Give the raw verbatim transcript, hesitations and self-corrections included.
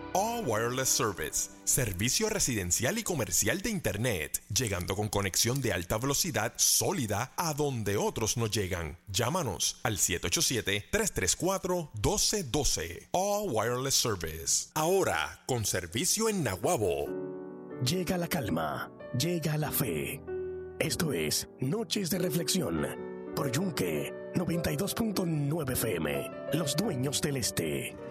All Wireless Service, servicio residencial y comercial de Internet, llegando con conexión de alta velocidad sólida a donde otros no llegan. Llámanos al siete ocho siete, tres tres cuatro, uno dos uno dos. All Wireless Service. Ahora, con servicio en Naguabo. Llega la calma, llega la fe. Esto es Noches de Reflexión por Yunque noventa y dos punto nueve F M, Los Dueños del Este.